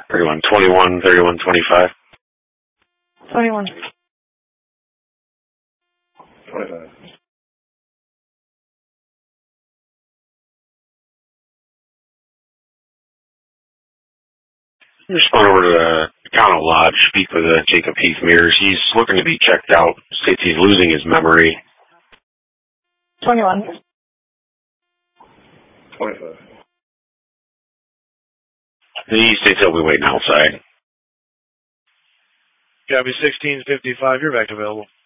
31, 21, 31, 25. 21. 25. Just went over to the Econo Lodge, speak with Jacob Heath Mears. He's looking to be checked out. States he's losing his memory. 21. 25. He states he'll be waiting outside. Copy 1655, you're back available.